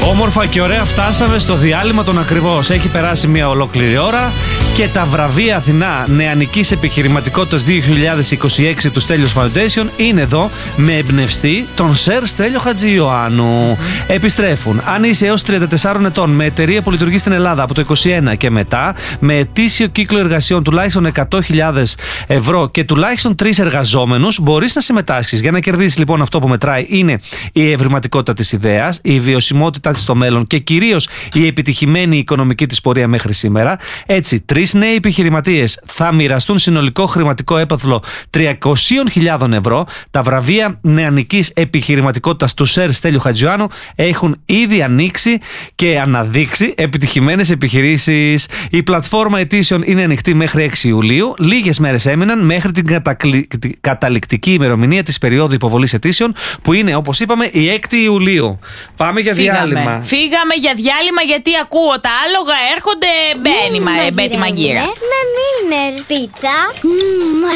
Όμορφα και ωραία φτάσαμε στο διάλειμμα των ακριβώς. Έχει περάσει μια ολόκληρη ώρα και τα βραβεία Αθηνά Νεανικής Επιχειρηματικότητας 2026 του Στέλιος Foundation είναι εδώ με εμπνευστή τον Σερ Στέλιο Χατζηιωάννου. Επιστρέφουν αν είσαι έως 34 ετών με εταιρεία που λειτουργεί στην Ελλάδα από το 21 και μετά, με ετήσιο κύκλο εργασιών τουλάχιστον 100.000 ευρώ και τουλάχιστον 3 εργαζόμενους, μπορείς να συμμετάσχεις. Για να κερδίσεις λοιπόν, αυτό που μετράει είναι η ευρηματικότητα της ιδέας, η βιωσιμότητά της στο μέλλον και κυρίως η επιτυχημένη οικονομική της πορεία μέχρι σήμερα. Έτσι, 3 νέοι επιχειρηματίες θα μοιραστούν συνολικό χρηματικό έπαθλο 300.000 ευρώ. Τα βραβεία νεανικής επιχειρηματικότητας του Σερ Στέλιου Χατζηιωάννου έχουν ήδη ανοίξει και αναδείξει επιτυχημένες επιχειρήσεις. Η πλατφόρμα αιτήσεων είναι ανοιχτή μέχρι 6 Ιουλίου. Λίγες μέρες έμειναν μέχρι την καταληκτική ημερομηνία της περίοδου υποβολής αιτήσεων, που είναι, όπως είπαμε, η 6η Ιουλίου. Πάμε για διάλειμμα. Φύγαμε για διάλειμμα, γιατί ακούω τα άλογα έρχονται. Μπαίνει τη μαγείρα. Με μίλνερ πίτσα.